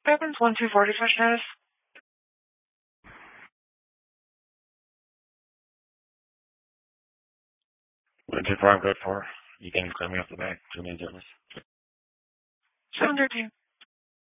Evans 1240 for status. What did your farm good for? You can clear me off the back. 2 minutes. 713.